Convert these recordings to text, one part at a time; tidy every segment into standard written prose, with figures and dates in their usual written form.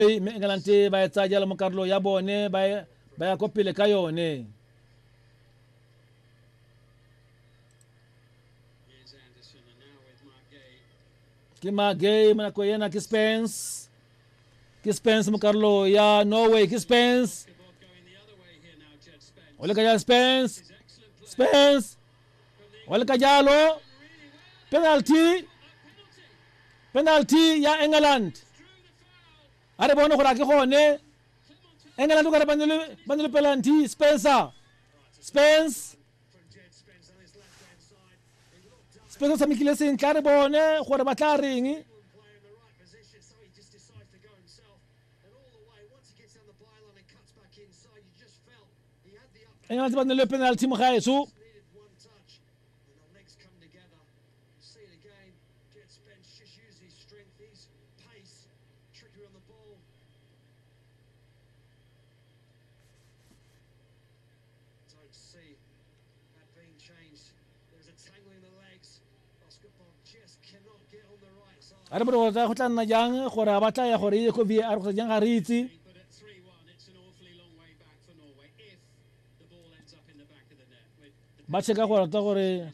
England ba etsa jalo mo karlo ya bone ba ya kopile ka yone. Kima gay mana ko yena Spence mo karlo ya Norway Spence wala ka Spence wala ka jalo penalty ya England are bono ko raki khone England ko bandu penalty Spence sa mikile sin kare bone gore batla ringi England bandu le penalty mo khayesu Are bro za khotla na jang gore batla ya gore ko VAR go jang garitsi ba cheka gore ta gore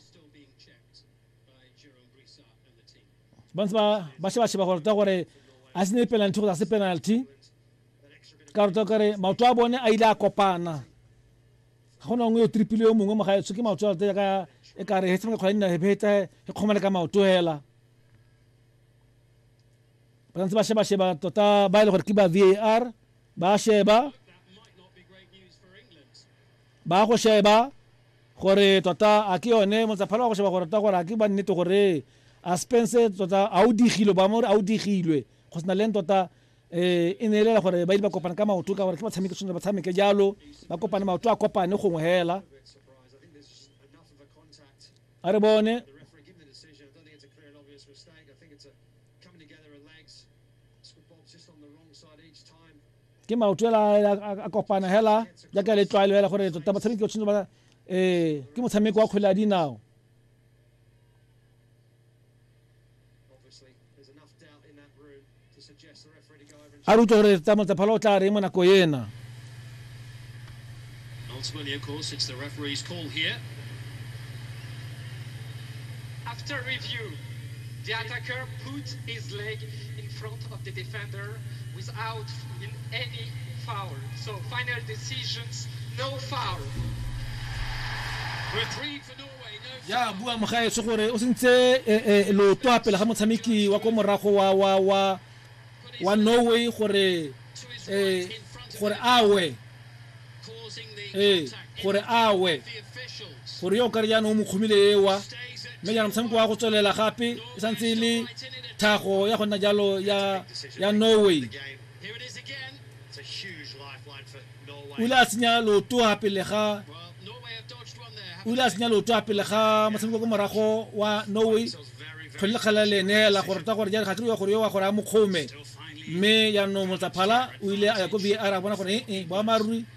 ba gore ta gore asine penalty go se penalty ka re kare maoto a bone a ile a kopana go na ngwe triple yo mongwe mo ga etso ke maoto a ka e ka re hetsa go ina hebeta e khomela ka maoto hela Pranzi ba sheba tota ba ile gore ke ba VAR ba sheba ba go sheba gore tota a ke yone mo tsaphala go sheba gore ta gore a ke ba nnete gore a Spence tota a o digilwe ba mo a o digilwe go sna leng tota e ne le gore ba ile ba kopana ka maoto ka gore ke ba tshameke tsone ba tshameke jalo ba kopana maoto a kopane gongwe hela are bone ke maoto a kopana hela ya ka le tlwaelo hela gore tota ba tshameke tsone ba ke motshameko wa kgwele a dinao a ruto gore tsa motsaphala o tla re mo nako yena. Ultimately, of course, it's the referee's call here. After review, the attacker put his leg in front of the defender without any foul. So final decisions, no foul. Referee for Norway, no foul. Ya bua mogae se gore o sentse lo toa pele ga motshameki wa ko morago wa Norway gore awe gore yo kare ya no mo khumile ewa me ya mtshameko wa go tsolela gape e santse le thago ya gona jalo ya Norway ula tsenya lo toa pele ga motshameko go morago wa Norway phele khala le nela gore ta gore ja ga tlo gore yo wa gore a mo khome me ya no motsaphala o ile a ya ko VAR a bona gore ba maruri